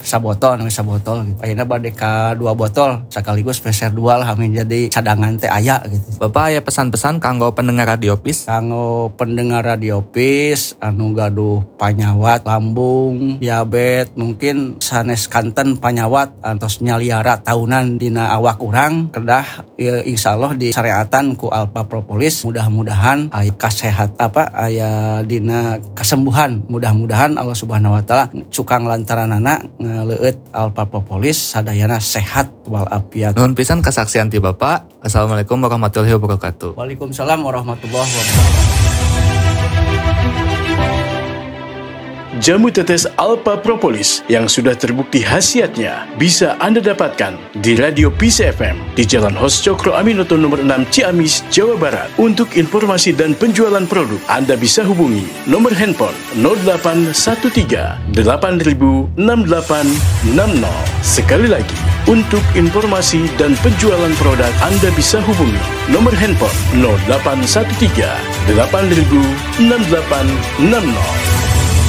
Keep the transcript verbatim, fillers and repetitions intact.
sabotol, namanya sabotol gitu. Akhirnya bade ka dua botol sekaligus peser dua lah amin jadi cadangan teh aya gitu. Bapak aya pesan-pesan kanggo pendengar Radio Peace? Kanggo pendengar Radio Peace anu gaduh panyawat lambung, diabetes, mungkin sanes kanten panyawat antos nyaliara tahunan dina awak urang kedah ya, insyaallah di syariatan ku Alpha Propolis mudah-mudahan aya kasehat apa aya dina kesembuhan mudah-mudahan Allah Subhanahu wa taala cukang lantaranana ngaleueut Alpha Propolis sadayana sehat walafiat. Nuhun pisan kasaksian ti Bapak. Assalamualaikum warahmatullahi wabarakatuh. Waalaikumsalam warahmatullahi wabarakatuh. Jamu tetes Alpha Propolis yang sudah terbukti khasiatnya bisa Anda dapatkan di Radio Peace F M di Jalan Hos Cokro Aminoto nomor enam Ciamis, Jawa Barat. Untuk informasi dan penjualan produk, Anda bisa hubungi nomor handphone nol delapan satu tiga delapan nol enam delapan enam nol. Sekali lagi, untuk informasi dan penjualan produk, Anda bisa hubungi nomor handphone nol delapan satu tiga delapan nol enam delapan enam nol.